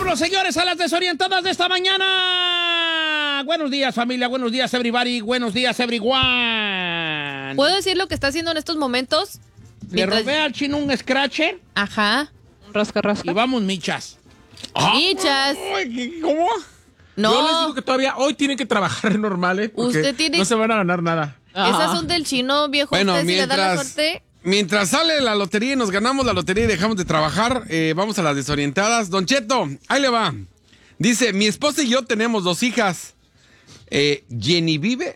Vámonos, señores, a las desorientadas de esta mañana. Buenos días, familia. Buenos días, everybody. Buenos días, everyone. ¿Puedo decir lo que está haciendo en estos momentos? Le robé al chino un scratcher. Ajá. Rasca. Y vamos, michas. Michas. ¿Cómo? No. Yo les digo que todavía hoy tienen que trabajar normal, porque Usted tiene... no se van a ganar nada. Esas son del chino, viejo. Bueno, Usted, si le da la suerte... mientras sale la lotería y nos ganamos la lotería y dejamos de trabajar, vamos a las desorientadas. Don Cheto, ahí le va. Dice, mi esposa y yo tenemos 2 hijas. Genevieve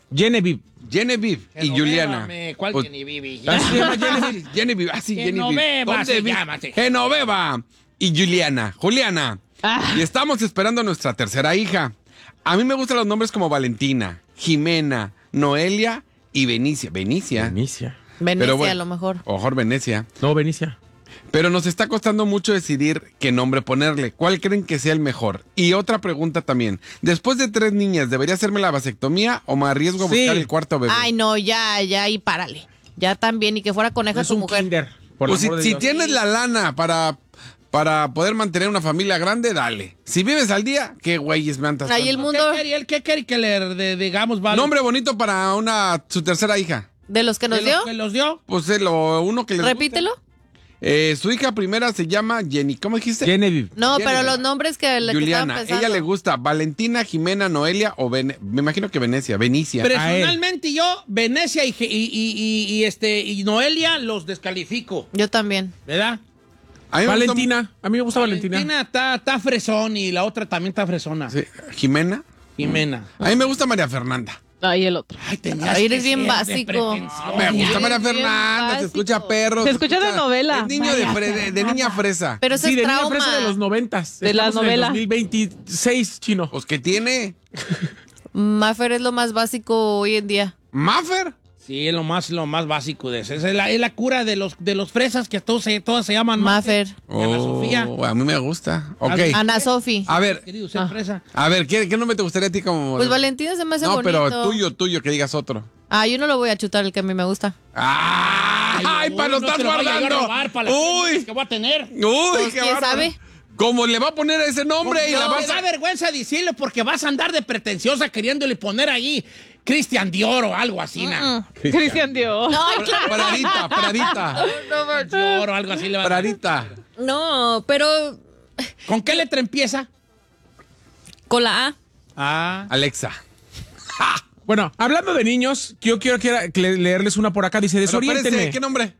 y Juliana. ¿Cuál Pues, Genevieve? así se llama Genevieve. Así, Genoveva se llama. Genoveva y Juliana. Y estamos esperando a nuestra tercera hija. A mí me gustan los nombres como Valentina, Jimena, Noelia y Benicia. Venecia. Venecia, bueno, a lo mejor. O mejor Venecia. No, Venecia. Pero nos está costando mucho decidir qué nombre ponerle. ¿Cuál creen que sea el mejor? Y otra pregunta también. Después de 3 niñas, ¿debería hacerme la vasectomía o me arriesgo a buscar el cuarto bebé? Ay, no, ya, y párale. Ya también, y que fuera coneja Es tu un mujer. kinder. Por Pues amor de si Dios. tienes la lana para poder mantener una familia grande, dale. Si vives al día, qué güeyes me andas. Ahí el mundo ¿Qué quiere que le digamos, vale? Nombre bonito para su tercera hija. de los que nos dio. ¿Que los dio? Pues uno que les Repítelo. guste. Su hija primera se llama Jenny. ¿Cómo dijiste? Genevieve. No, Genevieve. pero los nombres que le Juliana. estaban pensando. Ella le gusta Valentina, Jimena, Noelia o me imagino que Venicia. Personalmente yo, Venecia y Noelia los descalifico, Yo también. ¿verdad? A mí me gusta- Valentina. A mí me gusta Valentina. está fresón y la otra también está fresona. Sí, Jimena. Jimena. A mí me gusta María Fernanda. Ahí el otro. Ay, tenías Ay, que eres bien ser de básico. pretensión. Me gusta Eres María bien Fernanda, se básico. escucha perro. Se escucha de novela. Es niño de niña fresa. Pero eso Sí, es de niña trauma. fresa de los 90s. De la Estamos en el novela. 2026, chino. Pues que tiene. Maffer es lo más básico hoy en día. Maffer. Sí, es lo más básico de eso. Es la cura de los fresas que todas se llaman Maffer. Ana Sofía. A mí me gusta. Ok. Ana Sofi. A ver, Querido ser fresa. ¿qué nombre te gustaría a ti como? Pues Valentina se me hace No, bonito. pero tuyo, que digas otro. Ah, yo no lo voy a chutar el que a mí me gusta. ¡Ay, para lo no estás te lo vaya yo a guardando! robar para las ¡Uy! que voy a tener. ¡Uy, Pues, qué ¿quién bárbaro! sabe? ¿Cómo le va a poner ese nombre? Y la Me vas da a... vergüenza decirlo porque vas a andar de pretenciosa queriéndole poner ahí Cristian Dior o algo así, ¿no? Cristian Dios. Pradita. Dior o algo así le va a Pradita. No, pero ¿Con qué letra empieza? con la A. Ah. Alexa. Bueno, hablando de niños, yo quiero leerles una por acá. Dice, Pero desoriéntenme. espérese, ¿qué nombre?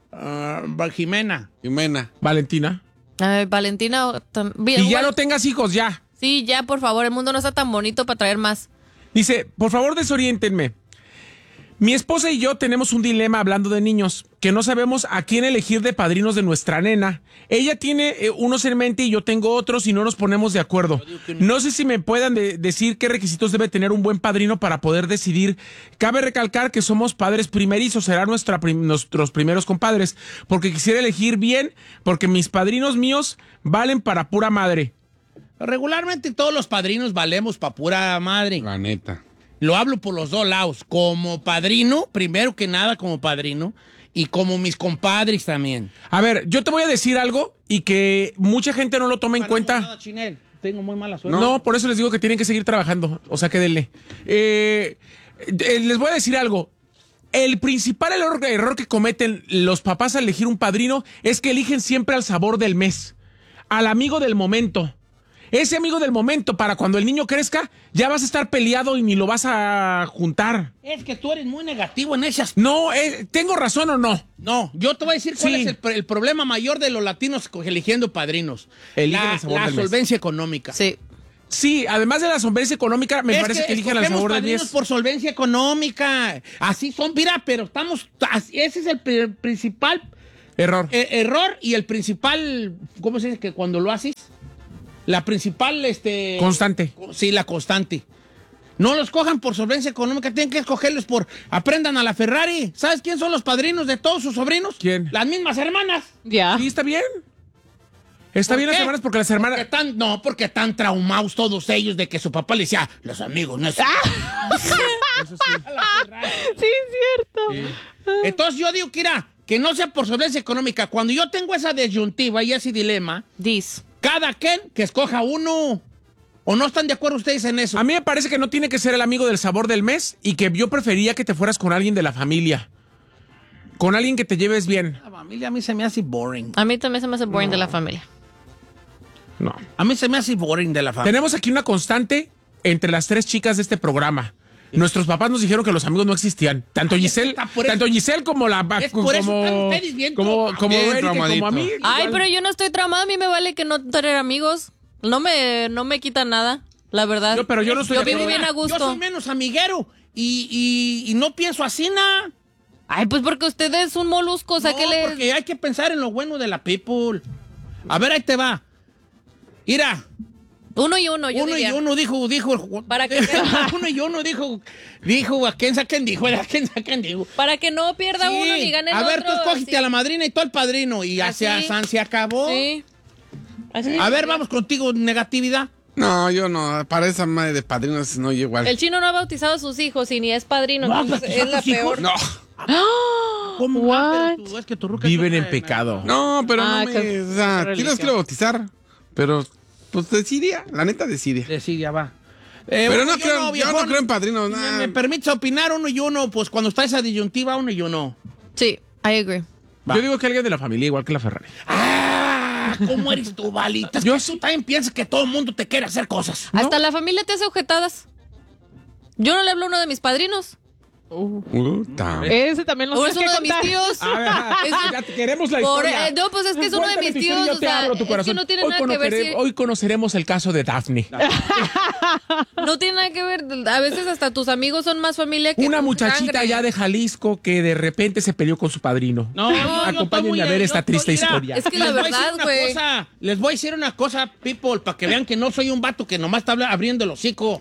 Jimena. Jimena. Valentina. Valentina. Y ya no tengas hijos, ya. Sí, ya, por favor. El mundo no está tan bonito para traer más. Dice, por favor, desoriéntenme. Mi esposa y yo tenemos un dilema hablando de niños, que no sabemos a quién elegir de padrinos de nuestra nena. Ella tiene unos en mente y yo tengo otros y no nos ponemos de acuerdo. No sé si me puedan decir qué requisitos debe tener un buen padrino para poder decidir. Cabe recalcar que somos padres primerizos, serán nuestros primeros compadres, porque quisiera elegir bien, porque mis padrinos míos valen para pura madre. Regularmente todos los padrinos valemos pa' pura madre. La neta. Lo hablo por los dos lados. Como padrino, primero que nada como padrino, y como mis compadres también. A ver, yo te voy a decir algo y que mucha gente no lo toma en cuenta. Nada, Chinel. Tengo muy mala suerte. No, por eso les digo que tienen que seguir trabajando. O sea, que denle. Les voy a decir algo. El principal error que cometen los papás al elegir un padrino es que eligen siempre al sabor del mes, al amigo del momento. Ese amigo del momento, para cuando el niño crezca, ya vas a estar peleado y ni lo vas a juntar. Es que tú eres muy negativo en ese aspecto. No, ¿tengo razón o no? No, yo te voy a decir cuál Sí. es el problema mayor de los latinos eligiendo padrinos. Eligen La el sabor del mes. solvencia económica. Sí. Sí, además de la solvencia económica, me parece que eligen al escogemos sabor del padrinos mes. por solvencia económica. Así son, mira, pero ese es el principal Error. error y el principal, ¿cómo se dice? Que cuando lo haces, la principal, Constante. Sí, la constante. No los cojan por solvencia económica, tienen que escogerlos aprendan a la Ferrari. ¿Sabes quién son los padrinos de todos sus sobrinos? ¿Quién? Las mismas hermanas. Ya. Sí, está bien. Está bien ¿Por las qué? hermanas porque las hermanas... Porque están traumados todos ellos de que su papá le decía, los amigos, no es... Sí, es cierto. Entonces yo digo, que no sea por solvencia económica. Cuando yo tengo esa disyuntiva y ese dilema, Dis. cada quien que escoja uno. ¿O no están de acuerdo ustedes en eso? A mí me parece que no tiene que ser el amigo del sabor del mes y que yo prefería que te fueras con alguien de la familia. Con alguien que te lleves bien. La familia a mí se me hace boring. A mí también se me hace boring de la familia. No. A mí se me hace boring de la familia. Tenemos aquí una constante entre las 3 chicas de este programa. Nuestros papás nos dijeron que los amigos no existían. Tanto Giselle como la... Es por eso están ustedes bien como bien Erika y traumadito. como a mí. Ay, igual. pero yo no estoy tramada. A mí me vale que no tener amigos. No me quita nada, la verdad. Pero yo no estoy Yo de vivo acuerdo. bien a gusto. Yo soy menos amiguero y no pienso así, nada. Ay, pues porque usted es un molusco, o sea, No, que le... porque hay que pensar en lo bueno de la people. A ver, ahí te va. Mira, Uno y uno, yo uno diría. y uno dijo... Para que- uno y uno dijo, ¿a quién saquen dijo? ¿A quién saquen dijo? Para que no pierda Sí. uno ni gane el A otro. ver, tú escogiste sí. a la madrina y tú al padrino y Así. se acabó. Sí. Así A ver, es. vamos contigo, negatividad. No, yo no. Para esa madre de padrinos no llego igual. El chino no ha bautizado a sus hijos y ni es padrino. ¿No has entonces bautizado es la a tus hijos? peor. No. ¿Cómo? What? Pero tú, es que tu ruca Viven es en pecado. No, pero Ah, no que- me... O sea, religión. sí los quiero bautizar. Pero, pues decidia. La neta decidia. Decidia, va. Pero uno no y creo, uno, yo no viejón. creo en padrinos. ¿Me, Nah. me permites opinar uno y uno? Pues cuando está esa disyuntiva, uno y uno. Sí, I agree. Va. Yo digo que alguien de la familia, igual que la Ferrari. ¡Ah! ¿Cómo eres tú, Valita? Yo Tú también piensas que todo el mundo te quiere hacer cosas. Hasta la familia te hace ojetadas. Yo no le hablo a uno de mis padrinos. Puta. Ese también lo O es tienes uno que de mis contar. tíos. A ver, Es- ya queremos la Por- historia. no, pues es que es uno de Cuéntame mis tu historia, tíos, yo te o sea, abro tu es que corazón. no tiene nada que ver si- Hoy conoceremos el caso de Daphne. No tiene nada que ver. A veces hasta tus amigos son más familia que Una tu muchachita sangre. allá de Jalisco que de repente se peleó con su padrino. No, Acompáñenme a ver esta triste historia. Es que la Les voy a decir verdad, una güey. cosa, les voy a decir una cosa, people, para que vean que no soy un vato que nomás está abriendo el hocico.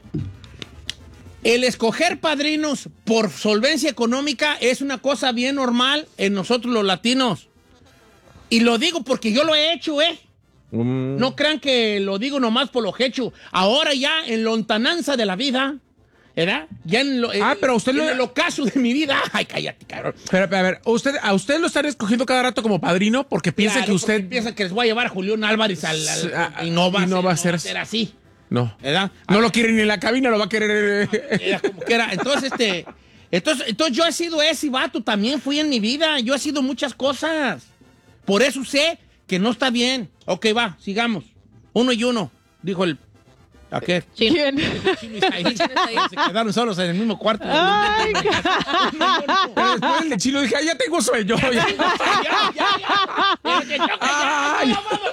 El escoger padrinos por solvencia económica es una cosa bien normal en nosotros los latinos. Y lo digo porque yo lo he hecho, ¿eh? No crean que lo digo nomás por lo que he hecho. Ahora ya en lontananza de la vida, ¿verdad? Ya en lo, pero usted en lo- el ocaso de mi vida. Ay, cállate, cabrón. Pero, a ver, ¿a usted lo están escogiendo cada rato como padrino porque piensa Claro, que usted... porque piensa que les voy a llevar a Julián Álvarez y no va a ser así. No. ¿Verdad? No lo quiere ni en la cabina, lo va a querer... Era como que era. Entonces, entonces yo he sido ese vato, también fui en mi vida. Yo he sido muchas cosas. Por eso sé que no está bien. Ok, va, sigamos. Uno y uno, dijo el... ¿A qué? ¿Quién? Chino y Said. Se quedaron solos en el mismo cuarto. Ay, Pero después el de Chilo dije, ya tengo sueño. Ya. Ay.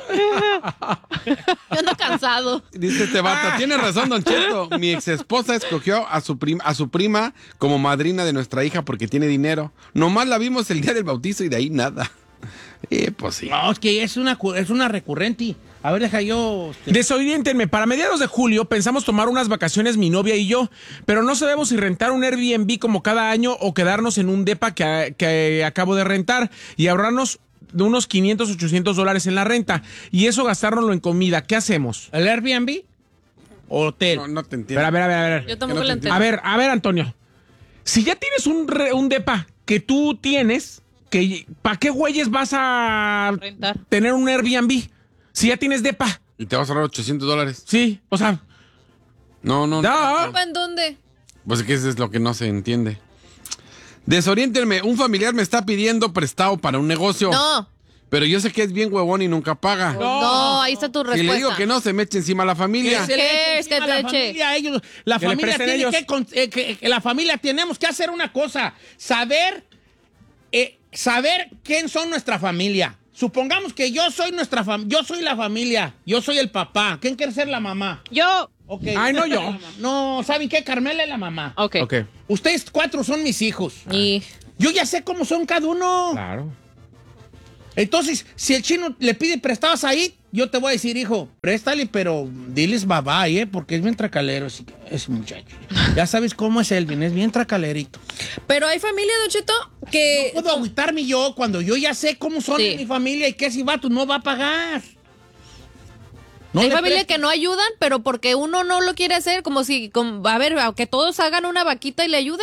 Yo ando cansado. Dice este vato, tiene razón, Don Cheto. Mi ex esposa escogió a su prima como madrina de nuestra hija porque tiene dinero. Nomás la vimos el día del bautizo y de ahí nada. Pues sí. No, es que es una recurrente. A ver, deja yo... Desoriéntenme, para mediados de julio pensamos tomar unas vacaciones mi novia y yo, pero no sabemos si rentar un Airbnb como cada año o quedarnos en un depa que acabo de rentar y ahorrarnos de unos $500, $800 en la renta y eso gastárnoslo en comida. ¿Qué hacemos? ¿El Airbnb? ¿Hotel? No te Pero, entiendo. a ver. Yo tampoco no la te entiendo. A ver, Antonio. Si ya tienes un depa que tú tienes, ¿para qué güeyes vas a Rentar. tener un Airbnb? Si ya tienes depa. Y te vas a ahorrar $800. Sí, o sea, No. ¿En dónde? Pues que eso es lo que no se entiende. Desoriéntenme. Un familiar me está pidiendo prestado para un negocio. No. Pero yo sé que es bien huevón y nunca paga. No, ahí está tu Si respuesta. le digo que no, se me eche encima a la familia. Que se le eche Es que encima te la eche. familia, la Que le familia presten tiene ellos. que la familia tenemos que hacer una cosa, saber quién son nuestra familia. Supongamos que yo soy yo soy la familia, yo soy el papá. ¿Quién quiere ser la mamá? Yo. Okay. Ay, no yo. No, ¿saben qué? Carmela es la mamá. Ok. ok. Ustedes 4 son mis hijos. Y Yo ya sé cómo son cada uno. Claro. Entonces, si el chino le pide prestados ahí, yo te voy a decir, hijo, préstale, pero diles bye, porque es bien tracalero ese muchacho. Ya sabes cómo es Elvin, es bien tracalerito. pero hay familia, Don Cheto, que... Puedo agüitarme yo cuando yo ya sé cómo son Sí. mi familia y que si vato no va a pagar. No hay le familia prestes. que no ayudan, pero porque uno no lo quiere hacer, como si, a ver, que todos hagan una vaquita y le ayuden.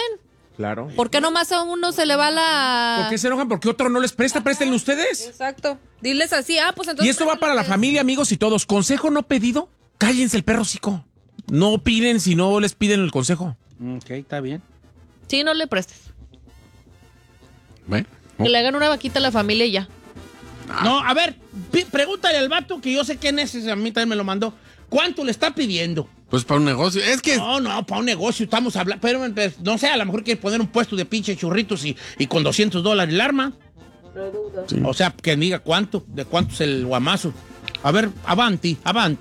Claro. ¿Por qué nomás a uno se le va la...? ¿Por qué se enojan? Porque otro no les presta, préstenle ustedes. Exacto. Diles así, pues entonces... Y esto va para la familia, amigos y todos. ¿Consejo no pedido? Cállense el perro hocico. No piden si no les piden el consejo. Ok, está bien. Sí, no le prestes. Bueno. Que le hagan una vaquita a la familia y ya. No, a ver, pregúntale al vato que yo sé quién es, a mí también me lo mandó. ¿Cuánto le está pidiendo? Pues para un negocio. Es que... No, para un negocio estamos hablando. Pero no sé, a lo mejor quiere poner un puesto de pinche churritos y con $200 el arma. Sí. O sea, que diga cuánto, de cuánto es el guamazo. A ver, avanti,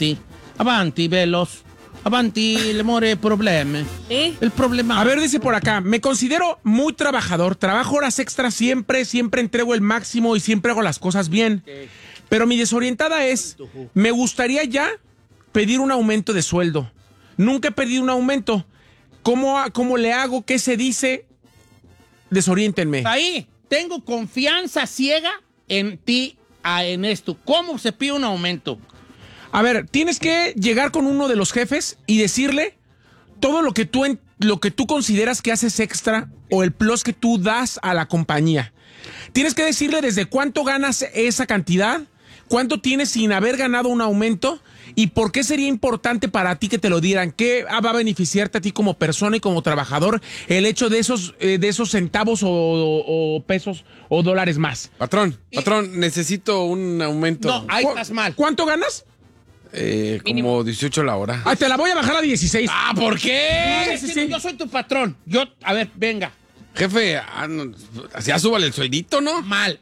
veloz. Avanti, le more problemi. El problema. A ver, dice por acá, me considero muy trabajador, trabajo horas extras siempre entrego el máximo y siempre hago las cosas bien. Pero mi desorientada es, me gustaría ya pedir un aumento de sueldo. Nunca he pedido un aumento. ¿Cómo le hago? ¿Qué se dice? Desoriéntenme. Ahí, tengo confianza ciega en ti, en esto. ¿Cómo se pide un aumento? A ver, tienes que llegar con uno de los jefes y decirle todo lo que tú consideras que haces extra o el plus que tú das a la compañía. Tienes que decirle desde cuánto ganas esa cantidad, cuánto tienes sin haber ganado un aumento y por qué sería importante para ti que te lo dieran. ¿Qué va a beneficiarte a ti como persona y como trabajador el hecho de esos centavos o pesos o dólares más? Patrón, necesito un aumento. No, ahí estás mal. ¿Cuánto ganas? Como 18 la hora. Te la voy a bajar a 16. ¿Por qué? Sí. Yo soy tu patrón. A ver, venga. Jefe, ya súbale el sueldito, ¿no? Mal.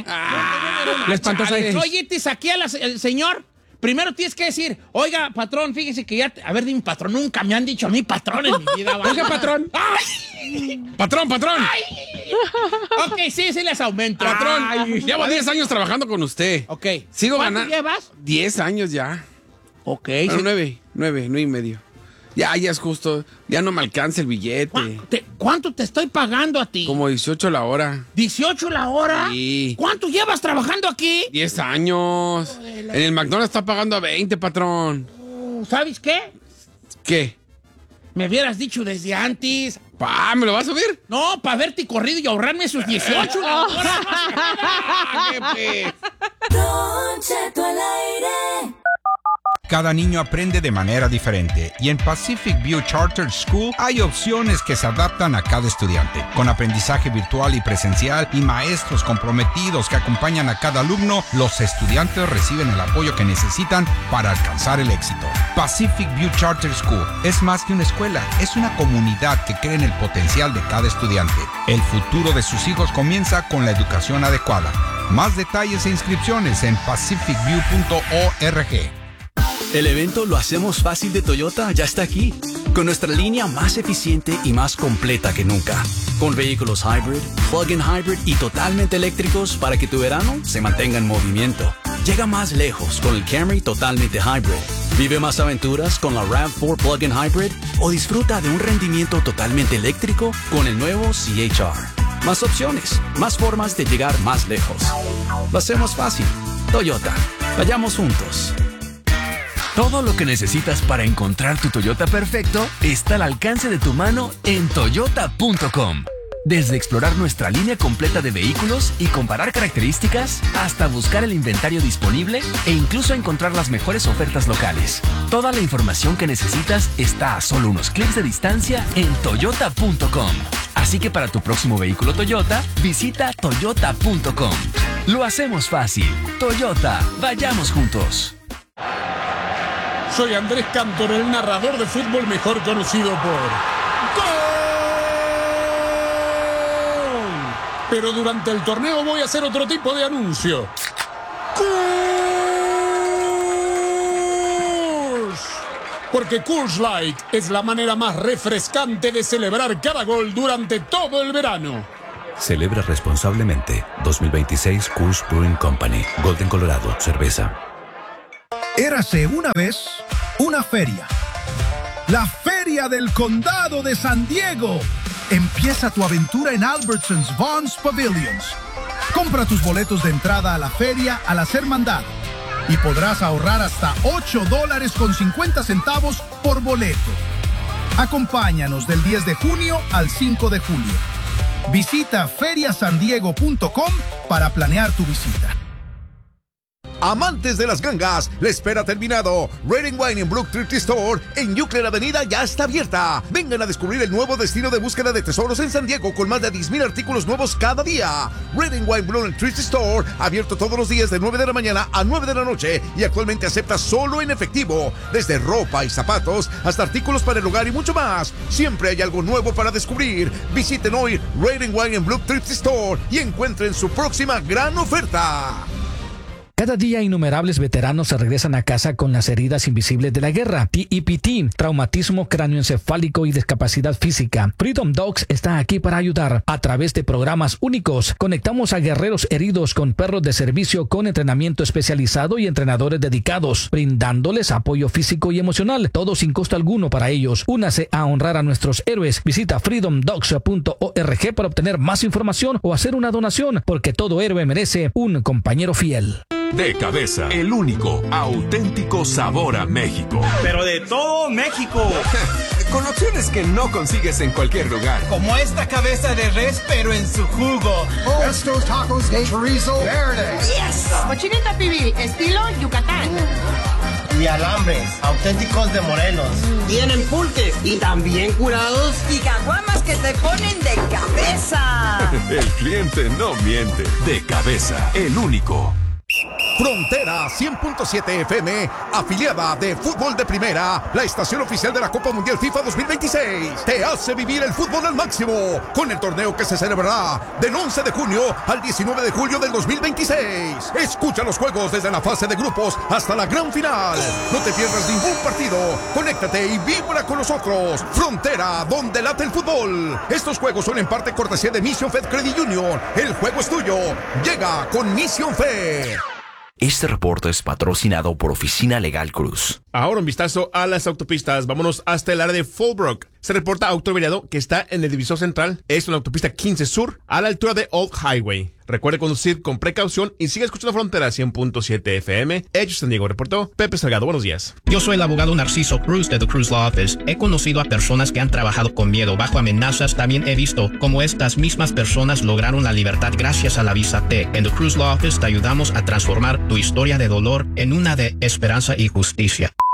La espantosa. Oye, aquí al señor. Primero tienes que decir, oiga, patrón, fíjese que ya... A ver, dime, patrón, nunca me han dicho a mí patrón en mi vida. Oiga, patrón. ¡Ay! ¡Patrón! ¡Ay! Ok, sí les aumento. Patrón, llevo 10 años trabajando con usted. Ok. Sigo ¿Cuánto ganando. llevas? 10 años ya. Ok. Bueno, 9 y medio. Ya es justo. Ya no me alcanza el billete. ¿Cuánto te estoy pagando a ti? Como 18 la hora. ¿18 la hora? Sí. ¿Cuánto llevas trabajando aquí? 10 años. En el McDonald's está pagando a 20, patrón. ¿Sabes qué? ¿Qué? Me hubieras dicho desde antes. ¿Me lo vas a subir? No, para verte corrido y ahorrarme esos 18 la hora. ¿Qué, Don Cheto al aire. Cada niño aprende de manera diferente y en Pacific View Charter School hay opciones que se adaptan a cada estudiante. Con aprendizaje virtual y presencial y maestros comprometidos que acompañan a cada alumno, los estudiantes reciben el apoyo que necesitan para alcanzar el éxito. Pacific View Charter School es más que una escuela, es una comunidad que cree en el potencial de cada estudiante. El futuro de sus hijos comienza con la educación adecuada. Más detalles e inscripciones en pacificview.org. El evento Lo Hacemos Fácil de Toyota ya está aquí, con nuestra línea más eficiente y más completa que nunca. Con vehículos hybrid, plug-in hybrid y totalmente eléctricos para que tu verano se mantenga en movimiento. Llega más lejos con el Camry totalmente hybrid. Vive más aventuras con la RAV4 plug-in hybrid o disfruta de un rendimiento totalmente eléctrico con el nuevo CHR. Más opciones, más formas de llegar más lejos. Lo hacemos fácil. Toyota. Vayamos juntos. Todo lo que necesitas para encontrar tu Toyota perfecto está al alcance de tu mano en toyota.com. Desde explorar nuestra línea completa de vehículos y comparar características, hasta buscar el inventario disponible e incluso encontrar las mejores ofertas locales. Toda la información que necesitas está a solo unos clics de distancia en toyota.com. Así que para tu próximo vehículo Toyota, visita toyota.com. Lo hacemos fácil. Toyota, vayamos juntos. Soy Andrés Cantor, el narrador de fútbol mejor conocido por ¡Gol! Pero durante el torneo voy a hacer otro tipo de anuncio. ¡Coors! Porque Coors Light es la manera más refrescante de celebrar cada gol durante todo el verano. Celebra responsablemente. 2026 Coors Brewing Company. Golden, Colorado. Cerveza. Érase una vez una feria. La Feria del Condado de San Diego. Empieza tu aventura en Albertsons Vons Pavilions. Compra tus boletos de entrada a la feria al hacer mandado y podrás ahorrar hasta $8.50 por boleto. Acompáñanos del 10 de junio al 5 de julio. Visita feriasandiego.com para planear tu visita. Amantes de las gangas, la espera ha terminado. Red & Wine en Brook Thrift Store en Euclid Avenida ya está abierta. Vengan a descubrir el nuevo destino de búsqueda de tesoros en San Diego con más de 10,000 artículos nuevos cada día. Red & Wine Brook Thrift Store, abierto todos los días de 9 de la mañana a 9 de la noche y actualmente acepta solo en efectivo. Desde ropa y zapatos hasta artículos para el hogar y mucho más. Siempre hay algo nuevo para descubrir. Visiten hoy Red & Wine en Brook Thrift Store y encuentren su próxima gran oferta. Cada día innumerables veteranos se regresan a casa con las heridas invisibles de la guerra, TEPT, traumatismo cráneoencefálico y discapacidad física. Freedom Dogs está aquí para ayudar. A través de programas únicos, conectamos a guerreros heridos con perros de servicio con entrenamiento especializado y entrenadores dedicados, brindándoles apoyo físico y emocional, todo sin costo alguno para ellos. Únase a honrar a nuestros héroes. Visita freedomdogs.org para obtener más información o hacer una donación, porque todo héroe merece un compañero fiel. De Cabeza, el único auténtico sabor a México. Pero de todo México. Con opciones que no consigues en cualquier lugar. Como esta cabeza de res, pero en su jugo. Estos tacos de chorizo verde. Yes. Cochinita pibil, estilo Yucatán. Y alambres, auténticos de Morelos. Tienen pulques y también curados. Y caguamas que te ponen de cabeza. El cliente no miente. De Cabeza, el único. Frontera 100.7 FM, afiliada de Fútbol de Primera, la estación oficial de la Copa Mundial FIFA 2026, te hace vivir el fútbol al máximo con el torneo que se celebrará del 11 de junio al 19 de julio del 2026. Escucha los juegos desde la fase de grupos hasta la gran final. No te pierdas ningún partido. Conéctate y vibra con nosotros. Frontera, donde late el fútbol. Estos juegos son en parte cortesía de Mission Fed Credit Union. El juego es tuyo. Llega con Mission Fed. Este reporte es patrocinado por Oficina Legal Cruz. Ahora un vistazo a las autopistas. Vámonos hasta el área de Fallbrook. Se reporta autoaveriado que está en el divisor central. Es una autopista 15 Sur, a la altura de Old Highway. Recuerde conducir con precaución y siga escuchando Frontera 100.7 FM. Hechos San Diego, reportó Pepe Salgado. Buenos días. Yo soy el abogado Narciso Cruz de The Cruz Law Office. He conocido a personas que han trabajado con miedo, bajo amenazas. También he visto cómo estas mismas personas lograron la libertad gracias a la visa T. En The Cruz Law Office te ayudamos a transformar tu historia de dolor en una de esperanza y justicia.